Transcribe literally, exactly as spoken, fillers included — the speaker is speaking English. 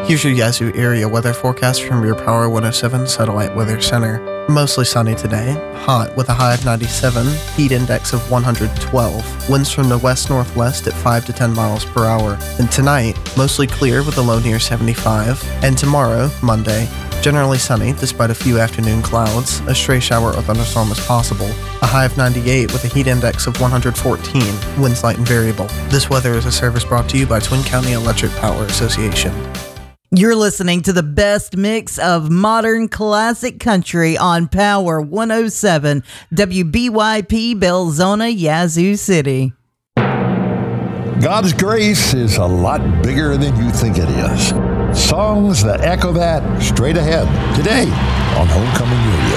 Here's your Yazoo area weather forecast from your Power one oh seven Satellite Weather Center. Mostly sunny today, hot with a high of ninety-seven, heat index of one hundred twelve, winds from the west-northwest at five to ten miles per hour. And tonight, mostly clear with a low near seventy-five. And tomorrow, Monday, generally sunny despite a few afternoon clouds. A stray shower or thunderstorm is possible. A high of ninety-eight with a heat index of one hundred fourteen, winds light and variable. This weather is a service brought to you by Twin County Electric Power Association. You're listening to the best mix of modern classic country on Power one oh seven, W B Y P Belzona, Yazoo City. God's grace is a lot bigger than you think it is. Songs that echo that straight ahead today on Homecoming Radio.